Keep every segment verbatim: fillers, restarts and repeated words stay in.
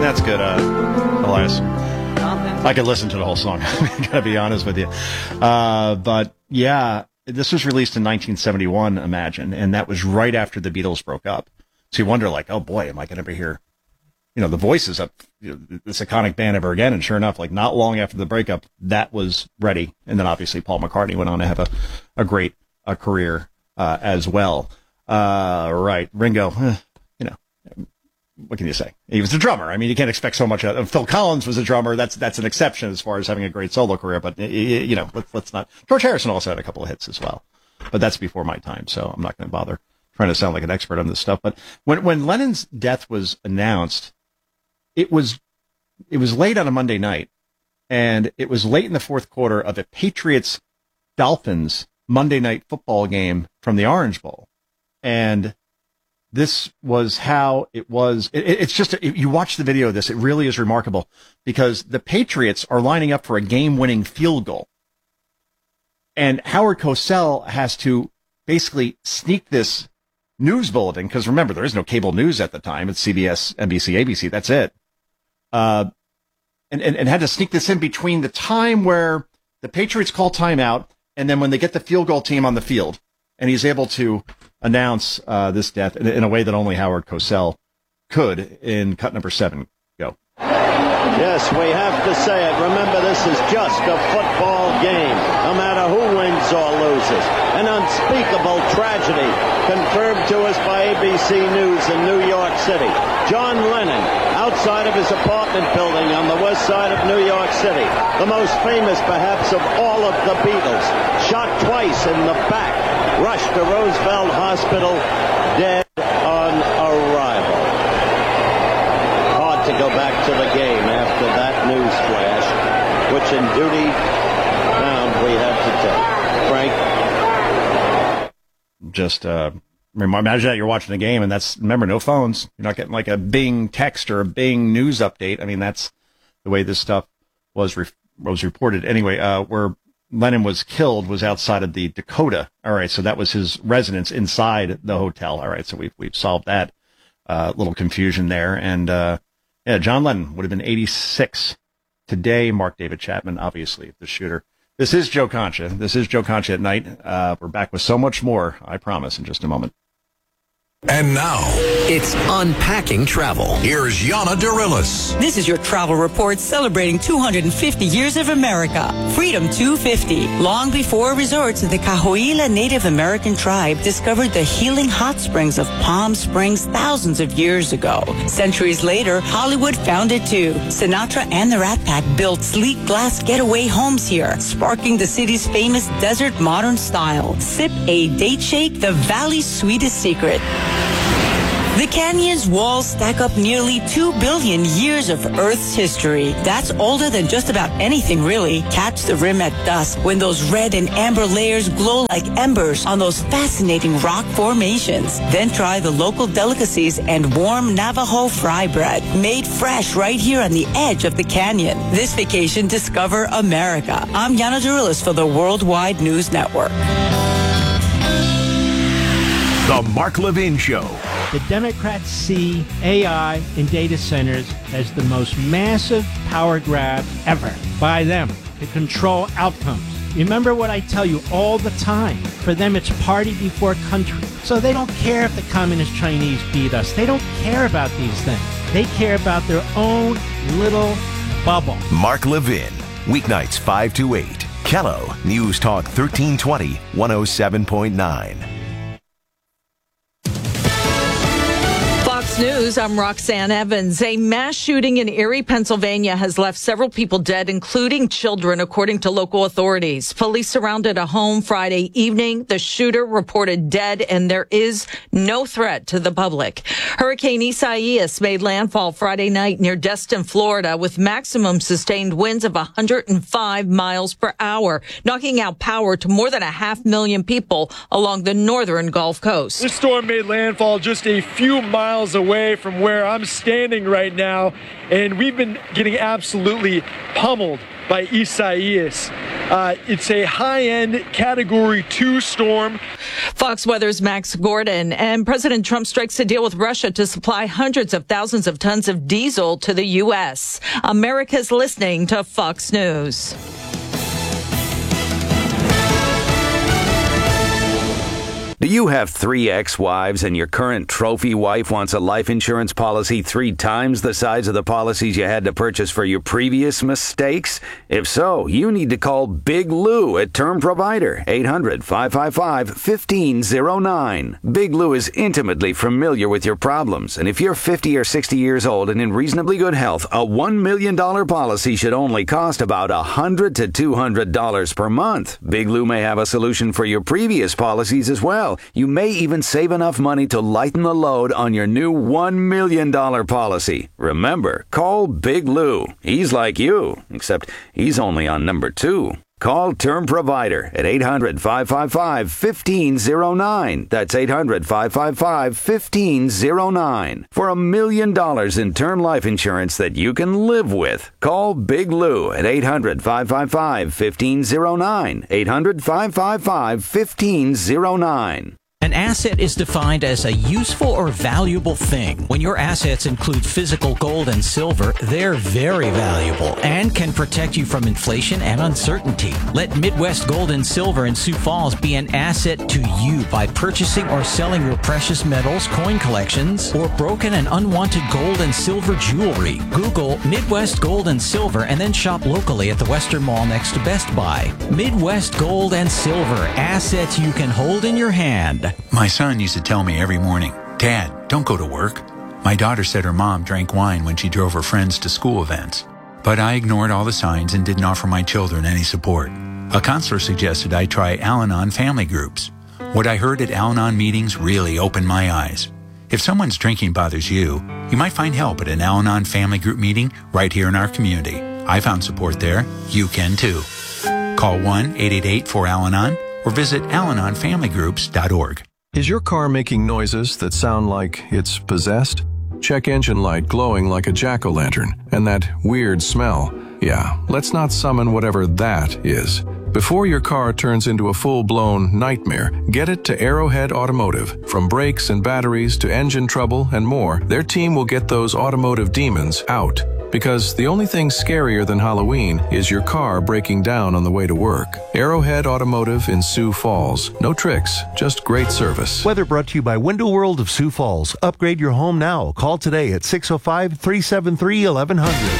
That's good, uh, Elias. I could listen to the whole song. I gotta be honest with you. Uh, but yeah, this was released in nineteen seventy-one, Imagine, and that was right after the Beatles broke up. So you wonder, like, oh boy, am I going to ever hear, you know, the Voices of you know, this iconic band ever again? And sure enough, like not long after the breakup, that was ready. And then obviously Paul McCartney went on to have a, a great uh, career uh, as well. Uh, right, Ringo, eh, you know, what can you say? He was a drummer. I mean, you can't expect so much. Of, Phil Collins was a drummer. That's that's an exception as far as having a great solo career. But you know, let's, let's not. George Harrison also had a couple of hits as well, but that's before my time, so I'm not going to bother trying to sound like an expert on this stuff. But when when Lennon's death was announced, it was it was late on a Monday night, and it was late in the fourth quarter of a Patriots Dolphins Monday night football game from the Orange Bowl, and this was how it was. It, it's just, if you watch the video of this, it really is remarkable because the Patriots are lining up for a game-winning field goal. And Howard Cosell has to basically sneak this news bulletin, because remember, there is no cable news at the time. It's C B S, N B C, A B C. That's it. Uh, and, and, and had to sneak this in between the time where the Patriots call timeout and then when they get the field goal team on the field. And he's able to announce uh, this death in, in a way that only Howard Cosell could in cut number seven. Go. Yes, we have to say it. Remember, this is just a football game, no matter who wins or loses. An unspeakable tragedy confirmed to us by A B C News in New York City. John Lennon, outside of his apartment building on the west side of New York City, the most famous perhaps of all of the Beatles, shot twice in the back, rushed to Roosevelt Hospital, dead on arrival. Hard to go back to the game after that news flash, which in duty bound we had to take. Frank? Just, uh, imagine that you're watching a game and that's, remember, no phones. You're not getting like a Bing text or a Bing news update. I mean, that's the way this stuff was, re- was reported. Anyway, uh, where Lennon was killed was outside of the Dakota. All right. So that was his residence inside the hotel. All right. So we've, we've solved that, uh, little confusion there. And, uh, yeah, John Lennon would have been eighty-six today. Mark David Chapman, obviously, the shooter. This is Joe Concha. This is Joe Concha at night. Uh, we're back with so much more, I promise, in just a moment. And now, it's Unpacking Travel. Here's Yana Dirilis. This is your travel report celebrating two hundred fifty years of America. Freedom two fifty. Long before resorts, the Cahuilla Native American tribe discovered the healing hot springs of Palm Springs thousands of years ago. Centuries later, Hollywood found it too. Sinatra and the Rat Pack built sleek glass getaway homes here, sparking the city's famous desert modern style. Sip a date shake, the valley's sweetest secret. The canyon's walls stack up nearly two billion years of Earth's history. That's older than just about anything, really. Catch the rim at dusk when those red and amber layers glow like embers on those fascinating rock formations. Then try the local delicacies and warm Navajo fry bread, made fresh right here on the edge of the canyon. This vacation, discover America. I'm Yana Dirilis for the Worldwide News Network. The Mark Levin Show. The Democrats see A I in data centers as the most massive power grab ever by them to control outcomes. Remember what I tell you all the time. For them, it's party before country. So they don't care if the communist Chinese beat us. They don't care about these things. They care about their own little bubble. Mark Levin, weeknights five to eight. Kello, News Talk thirteen twenty, one oh seven point nine. News, I'm Roxanne Evans. A mass shooting in Erie, Pennsylvania has left several people dead, including children, according to local authorities. Police surrounded a home Friday evening. The shooter reported dead, and there is no threat to the public. Hurricane Isaias made landfall Friday night near Destin, Florida, with maximum sustained winds of one hundred five miles per hour, knocking out power to more than a half million people along the northern Gulf Coast. This storm made landfall just a few miles away from where I'm standing right now, and we've been getting absolutely pummeled by Isaias. Uh, it's a high-end Category two storm. Fox Weather's Max Gordon. And President Trump strikes a deal with Russia to supply hundreds of thousands of tons of diesel to the U S. America's listening to Fox News. Do you have three ex-wives and your current trophy wife wants a life insurance policy three times the size of the policies you had to purchase for your previous mistakes? If so, you need to call Big Lou at Term Provider, eight hundred, five five five, one five zero nine. Big Lou is intimately familiar with your problems, and if you're fifty or sixty years old and in reasonably good health, a one million dollars policy should only cost about one hundred to two hundred dollars per month. Big Lou may have a solution for your previous policies as well. You may even save enough money to lighten the load on your new one million dollars policy. Remember, call Big Lou. He's like you, except he's only on number two. Call Term Provider at eight hundred, five five five, one five zero nine. That's eight hundred, five five five, one five zero nine. For a million dollars in term life insurance that you can live with. Call Big Lou at eight hundred, five five five, one five zero nine. eight hundred, five five five, one five zero nine. An asset is defined as a useful or valuable thing. When your assets include physical gold and silver, they're very valuable and can protect you from inflation and uncertainty. Let Midwest Gold and Silver in Sioux Falls be an asset to you by purchasing or selling your precious metals, coin collections, or broken and unwanted gold and silver jewelry. Google Midwest Gold and Silver and then shop locally at the Western Mall next to Best Buy. Midwest Gold and Silver, assets you can hold in your hand. My son used to tell me every morning, "Dad, don't go to work." My daughter said her mom drank wine when she drove her friends to school events. But I ignored all the signs and didn't offer my children any support. A counselor suggested I try Al-Anon family groups. What I heard at Al-Anon meetings really opened my eyes. If someone's drinking bothers you, you might find help at an Al-Anon family group meeting right here in our community. I found support there. You can too. Call one eight eight eight, four, Al Anon or visit al anon family groups dot org. Is your car making noises that sound like it's possessed? Check engine light glowing like a jack-o'-lantern and that weird smell. Yeah, let's not summon whatever that is. Before your car turns into a full-blown nightmare, get it to Arrowhead Automotive. From brakes and batteries to engine trouble and more, their team will get those automotive demons out. Because the only thing scarier than Halloween is your car breaking down on the way to work. Arrowhead Automotive in Sioux Falls. No tricks, just great service. Weather brought to you by Window World of Sioux Falls. Upgrade your home now. Call today at six oh five, three seven three, eleven hundred.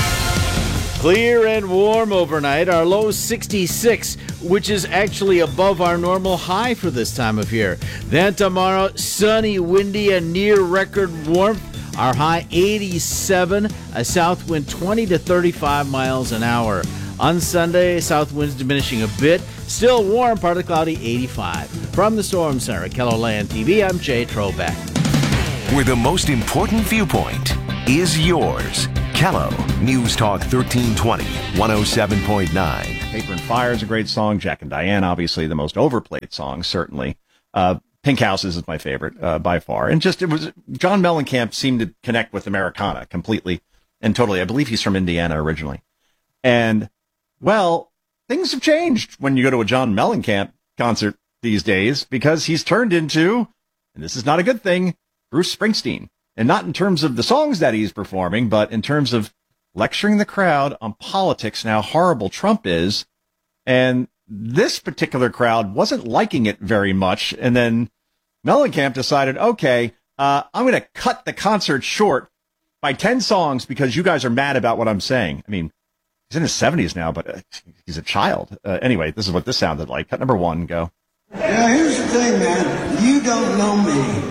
Clear and warm overnight. Our low sixty-six, which is actually above our normal high for this time of year. Then tomorrow, sunny, windy, and near record warmth. Our high eighty-seven, a south wind twenty to thirty-five miles an hour. On Sunday, south winds diminishing a bit. Still warm, partly cloudy, eighty-five. From the Storm Center at Keller Land T V, I'm Jay Trobeck. Where the most important viewpoint is yours. Kello, News Talk thirteen twenty, one oh seven point nine. Paper and Fire is a great song. Jack and Diane, obviously the most overplayed song, certainly. Uh, Pink Houses is my favorite uh, by far. And just, it was, John Mellencamp seemed to connect with Americana completely and totally. I believe he's from Indiana originally. And, well, things have changed when you go to a John Mellencamp concert these days because he's turned into, and this is not a good thing, Bruce Springsteen. And not in terms of the songs that he's performing, but in terms of lecturing the crowd on politics and how horrible Trump is. And this particular crowd wasn't liking it very much. And then Mellencamp decided, okay, uh, I'm going to cut the concert short by ten songs because you guys are mad about what I'm saying. I mean, he's in his seventies now, but uh, he's a child. Uh, anyway, this is what this sounded like. Cut number one, go. Yeah, here's the thing, man. You don't know me.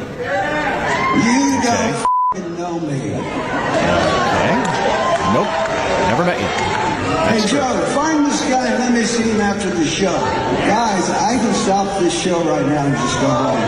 You don't okay. f***ing know me. Okay. Nope. Never met you. Hey, That's Joe, true. find this guy and let me see him after the show. Guys, I can stop this show right now and just go home.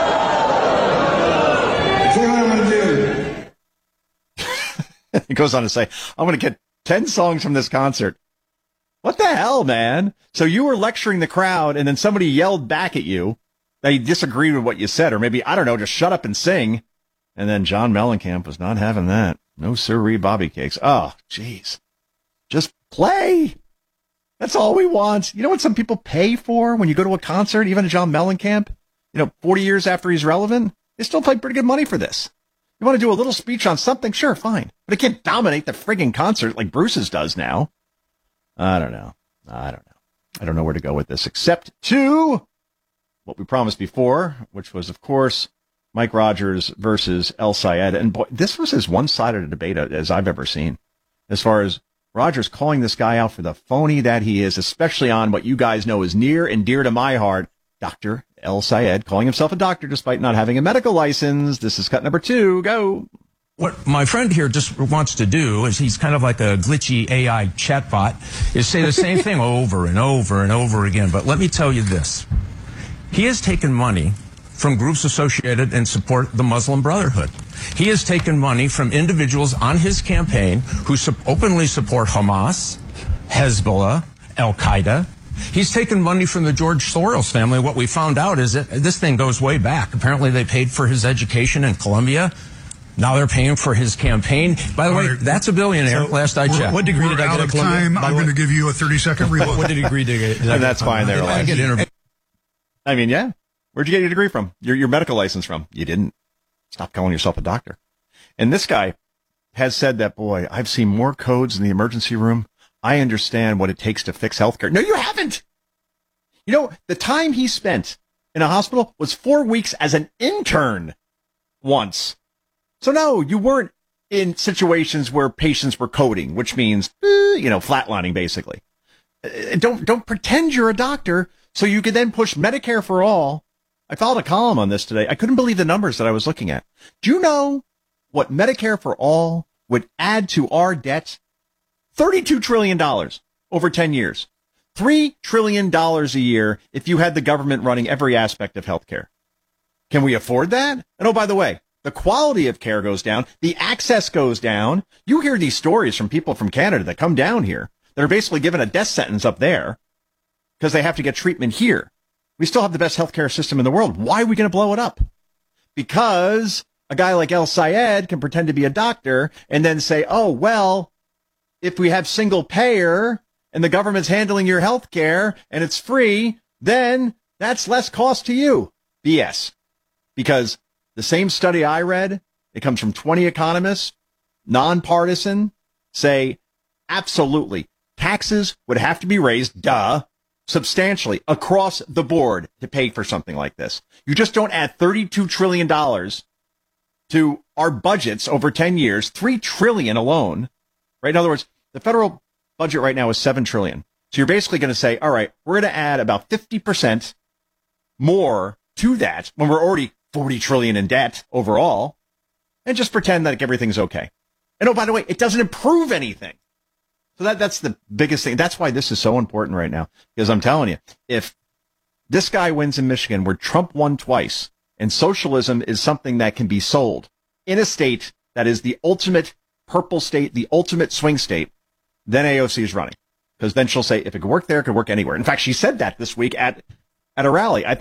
See what I'm going to do. He goes on to say, I'm going to get ten songs from this concert. What the hell, man? So you were lecturing the crowd and then somebody yelled back at you. They disagreed with what you said, or maybe, I don't know, just shut up and sing. And then John Mellencamp was not having that. No sirree, Bobby Cakes. Oh, jeez. Just play. That's all we want. You know what some people pay for when you go to a concert, even a John Mellencamp? You know, forty years after he's relevant, they still pay pretty good money for this. You want to do a little speech on something? Sure, fine. But it can't dominate the frigging concert like Bruce's does now. I don't know. I don't know. I don't know where to go with this, except to what we promised before, which was, of course, Mike Rogers versus El Sayed. And boy, this was as one-sided a debate as I've ever seen, as far as Rogers calling this guy out for the phony that he is, especially on what you guys know is near and dear to my heart, Doctor El Sayed, calling himself a doctor despite not having a medical license. This is cut number two. Go. What my friend here just wants to do is he's kind of like a glitchy A I chatbot, is say the same thing over and over and over again. But let me tell you this. He has taken money from groups associated and support the Muslim Brotherhood. He has taken money from individuals on his campaign who su- openly support Hamas, Hezbollah, Al-Qaeda. He's taken money from the George Soros family. What we found out is that this thing goes way back. Apparently they paid for his education in Columbia. Now they're paying for his campaign. By the way, right. That's a billionaire, so last I checked. What degree did I get at Columbia? Time. I'm going to give you a thirty-second reload. What degree did I get? Did I that's fine there. I get interviewed? I mean, yeah. Where'd you get your degree from? Your, your medical license from? You didn't. Stop calling yourself a doctor. And this guy has said that, boy, I've seen more codes in the emergency room. I understand what it takes to fix healthcare. No, you haven't. You know, the time he spent in a hospital was four weeks as an intern once. So no, you weren't in situations where patients were coding, which means, eh, you know, flatlining basically. Uh, don't, don't pretend you're a doctor so you could then push Medicare for all. I filed a column on this today. I couldn't believe the numbers that I was looking at. Do you know what Medicare for all would add to our debt? thirty-two trillion dollars over ten years. three trillion dollars a year if you had the government running every aspect of healthcare. Can we afford that? And oh, by the way, the quality of care goes down. The access goes down. You hear these stories from people from Canada that come down here that are basically given a death sentence up there because they have to get treatment here. We still have the best healthcare system in the world. Why are we going to blow it up? Because a guy like El Sayed can pretend to be a doctor and then say, oh, well, if we have single payer and the government's handling your health care and it's free, then that's less cost to you. B S. Because the same study I read, it comes from twenty economists, nonpartisan, say absolutely taxes would have to be raised, duh, substantially across the board to pay for something like this. You just don't add thirty-two trillion dollars to our budgets over ten years, three trillion dollars alone, right? In other words, the federal budget right now is seven trillion dollars. So you're basically going to say, all right, we're going to add about fifty percent more to that when we're already forty trillion dollars in debt overall, and just pretend that everything's okay. And oh, by the way, it doesn't improve anything. So that, that's the biggest thing. That's why this is so important right now. Because I'm telling you, if this guy wins in Michigan where Trump won twice, and socialism is something that can be sold in a state that is the ultimate purple state, the ultimate swing state, then A O C is running. Because then she'll say, if it could work there, it could work anywhere. In fact, she said that this week at, at a rally. I